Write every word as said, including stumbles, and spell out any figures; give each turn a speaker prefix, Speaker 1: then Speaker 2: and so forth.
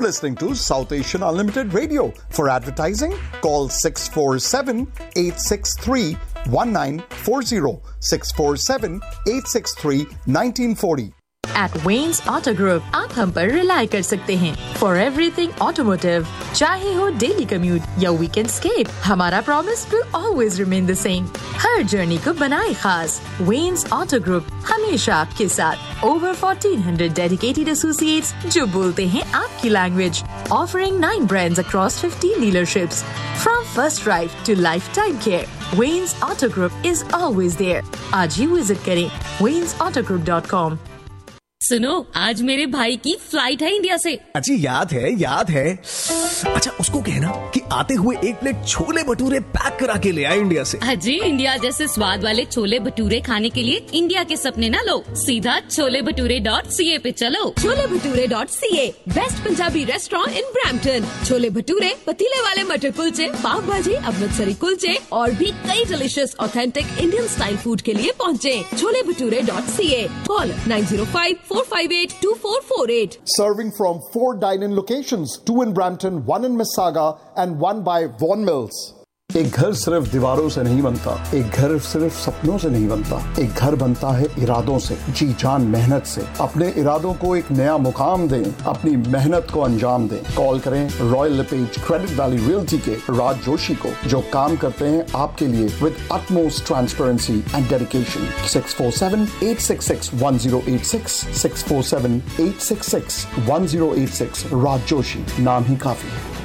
Speaker 1: You're listening to South Asian Unlimited Radio. For advertising, call six four seven, eight six three, one nine four zero. six four seven, eight six three, one nine four zero.
Speaker 2: At Wayne's Auto Group, आप हम पर rely कर सकते हैं for everything automotive. चाहे हो daily commute या weekend escape, हमारा promise will always remain the same. Her journey को बनाए खास. Wayne's Auto Group हमेशा आपके साथ. Over fourteen hundred dedicated associates जो बोलते हैं आपकी language. Offering nine brands across fifteen dealerships. From first drive to lifetime care, Wayne's Auto Group is always there. आज ही visit करें waynes auto group dot com.
Speaker 3: सुनो, आज मेरे भाई की फ्लाइट है इंडिया से।
Speaker 4: अजी याद है याद है अच्छा उसको कहना कि आते हुए एक प्लेट छोले भटूरे पैक करा के ले आए इंडिया से।
Speaker 3: अजी इंडिया जैसे स्वाद वाले छोले भटूरे खाने के लिए इंडिया के सपने ना लो, सीधा छोले भटूरे डॉट सी ए पे चलो।
Speaker 5: Chole bhature dot C A, best Punjabi restaurant in Brampton. Chole bhature, पतीले वाले मटर कुलचे, पाव भाजी, अमृतसरी कुलचे और भी कई delicious authentic Indian style food के लिए पहुँचे। Chole bhature dot C A, call nine zero five four five eight two four four eight.
Speaker 1: Serving from four dine-in locations, two in Brampton, one in Mississauga, and one by Vaughan Mills. एक घर सिर्फ दीवारों से नहीं बनता, एक घर सिर्फ सपनों से नहीं बनता, एक घर बनता है इरादों से, जी जान मेहनत से। अपने इरादों को एक नया मुकाम दें, अपनी मेहनत को अंजाम दें। कॉल करें royal lipase credit valley realty के राज जोशी को, जो काम करते हैं आपके लिए with utmost transparency and dedication. six four seven, eight six six, one zero eight six, six four seven, eight six six, one zero eight six. राज जोशी, नाम ही काफी है।